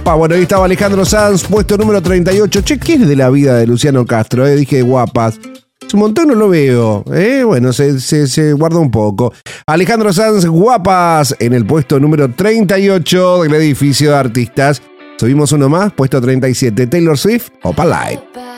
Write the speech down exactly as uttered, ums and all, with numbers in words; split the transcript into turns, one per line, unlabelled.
guapa. Bueno, ahí estaba Alejandro Sanz, puesto número treinta y ocho. Che, ¿qué es de la vida de Luciano Castro? Eh? Dije guapas. Hace un montón no lo veo. ¿eh? Bueno, se, se, se guarda un poco. Alejandro Sanz, guapas, en el puesto número treinta y ocho del edificio de artistas. Subimos uno más, puesto treinta y siete. Taylor Swift, Opa Light.